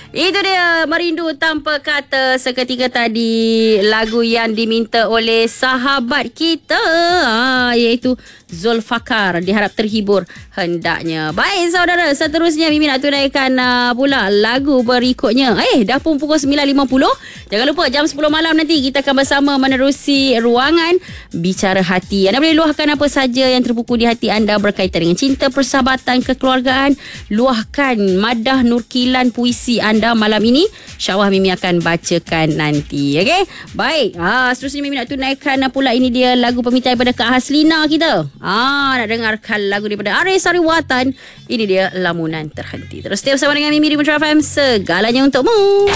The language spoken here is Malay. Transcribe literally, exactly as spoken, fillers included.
Itu dia Merindu Tanpa Kata seketika tadi, lagu yang diminta oleh sahabat kita, ha, iaitu Zulfakar. Diharap terhibur hendaknya. Baik saudara, seterusnya Mimi nak tunaikan uh, pula lagu berikutnya. Eh dah pun pukul sembilan lima puluh. Jangan lupa jam sepuluh malam nanti kita akan bersama menerusi ruangan Bicara Hati. Anda boleh luahkan apa saja yang terpuku di hati anda berkaitan dengan cinta, persahabatan, kekeluargaan. Luahkan madah nurkilan puisi anda malam ini. InsyaAllah Mimi akan bacakan nanti. Okey? Baik. Ha, seterusnya Mimi nak tunaikan pula, ini dia lagu permintaan daripada Kak Haslina kita. Ah, nak dengarkan lagu daripada Aris Sariwatan. Ini dia Lamunan Terhenti. Terus stay bersama dengan Mimi di Metro F M. Segalanya untukmu.